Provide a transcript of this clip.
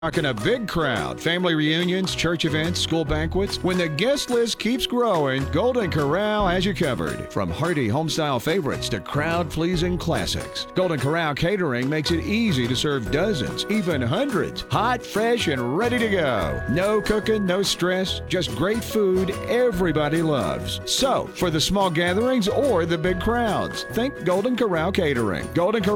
Talking a big crowd, family reunions, church events, school banquets. When the guest list keeps growing, Golden Corral has you covered. From hearty homestyle favorites to crowd-pleasing classics, Golden Corral Catering makes it easy to serve dozens, even hundreds, hot, fresh, and ready to go. No cooking, no stress, just great food everybody loves. So, for the small gatherings or the big crowds, think Golden Corral Catering. Golden Corral